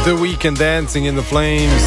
The Weeknd, Dancing in the Flames.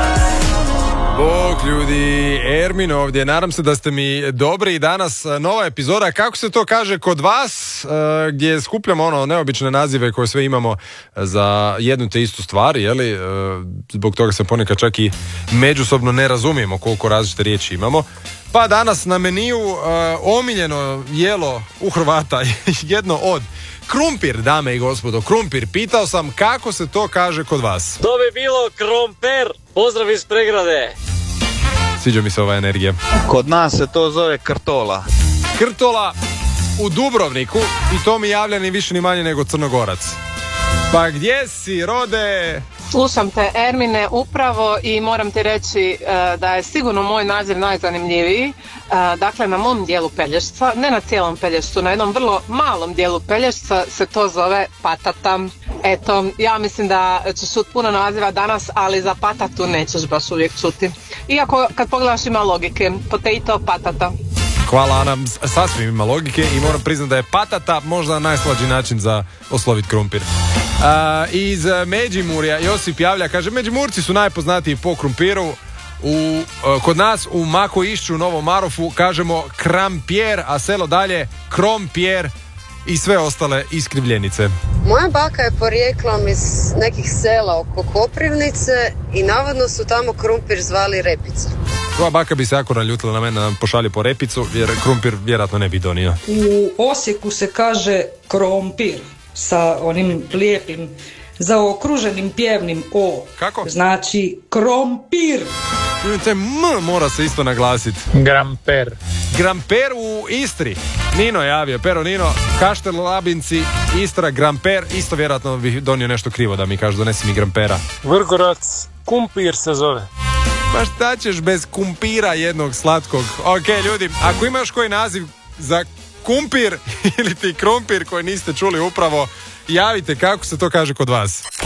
Bog ljudi, Ermin ovdje. Nadam se da ste mi dobri i danas nova epizoda, kako se to kaže kod vas, gdje skupljamo neobične nazive koje sve imamo za jednu te istu stvar, jeli? Zbog toga se ponekad čak i međusobno ne razumijemo koliko različite riječi imamo. Pa danas na meniju omiljeno jelo u Hrvata, jedno od krumpir, dame i gospodo, krumpir. Pitao sam kako se to kaže kod vas. To bi bilo kromper. Pozdrav iz Pregrade. Sviđa mi se ova energija. Kod nas se to zove krtola. Krtola u Dubrovniku i to mi javlja ni više ni manje nego Crnogorac. Pa gdje si, Rode? Slušam te, Ermine, upravo, i moram ti reći da je sigurno moj naziv najzanimljiviji. Dakle, na mom dijelu Pelješca, ne na cijelom Pelješcu, na jednom vrlo malom dijelu Pelješca se to zove patata. Eto, ja mislim da ćeš čuti puno naziva danas, ali za patatu nećeš baš uvijek čuti. Iako, kad pogledaš, ima logike. Potato, patata. Hvala, Ana, sasvim ima logike i moram priznati da je patata možda najslađi način za osloviti krumpir. Iz Međimurja Josip javlja, kaže, Međimurci su najpoznatiji po krumpiru. Kod nas u Makoišću, Novom Marofu, kažemo krampjer, a selo dalje krompjer i sve ostale iskrivljenice. Moja baka je porijeklom iz nekih sela oko Koprivnice i navodno su tamo krumpir zvali repica. Tvoja baka bi se jako naljutila na mene da nam pošalje po repicu, jer krumpir vjerojatno ne bi donio. U Osijeku se kaže krompir sa onim lijepim zaokruženim pjevnim O. Kako? Znači krompir. Te M mora se isto naglasiti. Gramper. Gramper u Istri. Nino je javio, Pero Nino, Kaštel Labinci, Istra, Gramper. Isto vjerojatno bih donio nešto krivo da mi kaže donesi mi Grampera. Vrgorac, kumpir se zove. Pa šta ćeš bez kumpira jednog slatkog? Ok, ljudi, ako ima još koji naziv za kumpir ili ti krumpir koji niste čuli upravo, javite kako se to kaže kod vas.